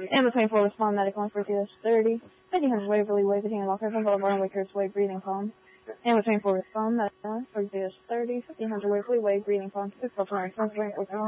Ambulance 24 respond medical on 30, 1500 Waverly Way, between Walker Boulevard and Wakers Way, breathing pump. Ambulance 24 respond medical on 30, 1500 Waverly Way, breathing pump.